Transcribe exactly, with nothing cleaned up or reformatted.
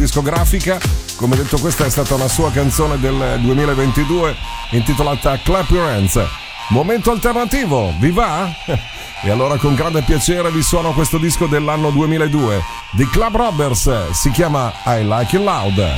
discografica. Come detto, questa è stata una sua canzone del duemilaventidue intitolata Clap Your Hands. Momento alternativo, vi va? E allora con grande piacere vi suono questo disco dell'anno duemiladue di Club Robbers, si chiama I Like It Loud.